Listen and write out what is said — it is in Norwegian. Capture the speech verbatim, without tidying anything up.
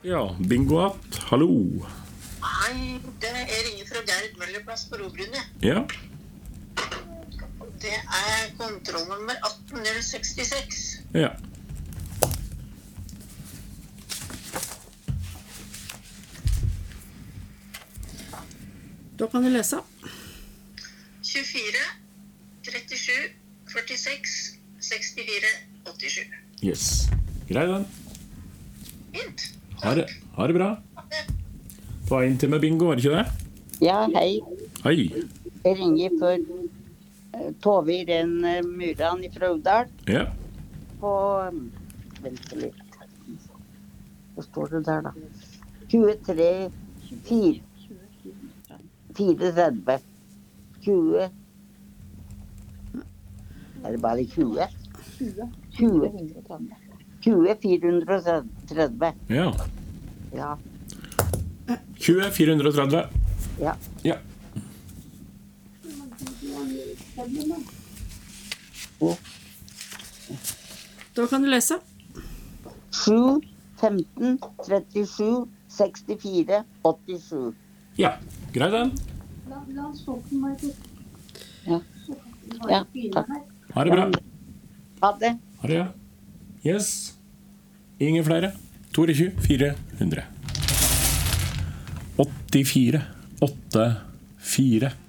Ja, bingo att. Hallo. Hei, det er ringer fra Gerd Møllerplass på Robrunne. Ja. Det er kontrollnummer atten null sekstiseks. Ja. Da kan du lese. tjuefire, trettisju, førtiseks, sekstifire, åttisju. Yes. Grei den. Fint. Ha det, ha det bra. Det var inn til med bingo, var det ikke det? Ja, hei. Hei. Jeg ringer for uh, Tove Irene Muran i Fraudal Ja. på, um, vent litt, hva står det der da? tjuetre, fire, fire tretti, tjue, er det bare tjue? tjue, tjue, fire hundre og tretti. Ja. Ja, tjue fire hundre og tretti. ja. Ja. Da kan du lese. sju, femten, trettisju, sekstifire, åttisju. Ja. Grei den. Ja, ja, takk. Ha det bra. Ha det. Ha det, ja. Yes. Ingen flere. tjueto, fire hundre. åttifire, åtte, fire.